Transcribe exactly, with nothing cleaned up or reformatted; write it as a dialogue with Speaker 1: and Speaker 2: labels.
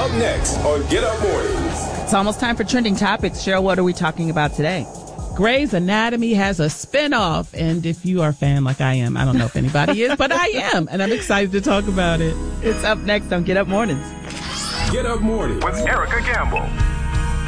Speaker 1: Up next on Get Up Mornings.
Speaker 2: It's almost time for Trending Topics. Cheryl, what are we talking about today?
Speaker 3: Grey's Anatomy has a spinoff, and if you are a fan like I am, I don't know if anybody is, but I am, and I'm excited to talk about it.
Speaker 2: It's up next on Get Up Mornings.
Speaker 1: Get Up Mornings
Speaker 4: with Erica Campbell.